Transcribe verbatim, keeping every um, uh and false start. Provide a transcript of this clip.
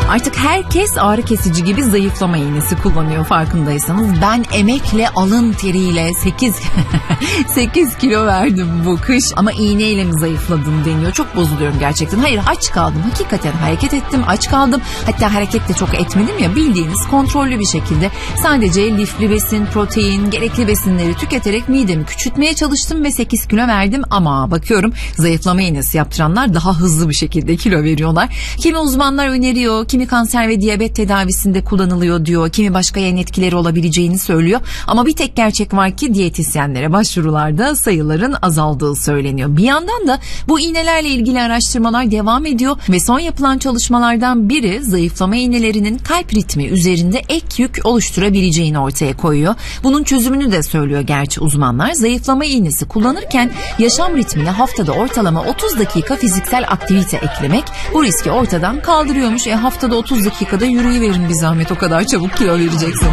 Artık herkes ağrı kesici gibi zayıflama iğnesi kullanıyor farkındaysanız. Ben emekle, alın teriyle sekiz sekiz kilo verdim bu kış ama iğneyle mi zayıfladım deniyor. Çok bozuluyorum gerçekten. Hayır, aç kaldım. Hakikaten hareket ettim, aç kaldım. Hatta hareket de çok etmedim ya, bildiğiniz kontrollü bir şekilde sadece lifli besin, protein, gerekli besinleri tüketerek midemi küçültmeye çalıştım ve sekiz kilo verdim ama bakıyorum zayıflama iğnesi yaptıranlar daha hızlı bir şekilde kilo veriyorlar. Kimi uzmanlar öneriyor, kimi kanser ve diyabet tedavisinde kullanılıyor diyor, kimi başka yan etkileri olabileceğini söylüyor. Ama bir tek gerçek var ki diyetisyenlere başvurularda sayıların azaldığı söyleniyor. Bir yandan da bu iğnelerle ilgili araştırmalar devam ediyor ve son yapılan çalışmalardan biri zayıflama iğnelerinin kalp ritmi üzerinde ek yük oluşturabileceğini ortaya koyuyor. Bunun çözümünü de söylüyor gerçi uzmanlar. Zayıflama iğnesi kullanırken yaşam ritmine haftada ortalama otuz dakika fiziksel aktivite eklemek bu riski ortadan kaldırıyormuş. E haftada otuz dakikada yürüyüverin bir zahmet, o kadar çabuk kilo vereceksin.